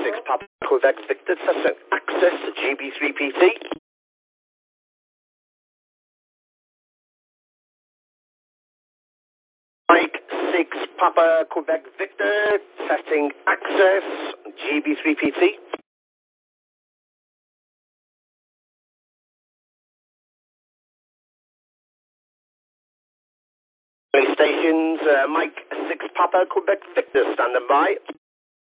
6 Papa Quebec Victor, testing access to GB3PT. Mike 6 Papa Quebec Victor, testing access GB3PT. Stations, Mike 6 Papa Quebec Victor, standing by.